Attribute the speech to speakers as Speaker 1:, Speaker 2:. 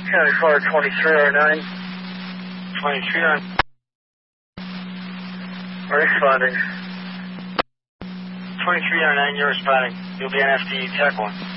Speaker 1: County car 23R9.
Speaker 2: 23R9.
Speaker 1: Responding.
Speaker 2: 23R9, you're responding. You'll be on FTE Tech 1.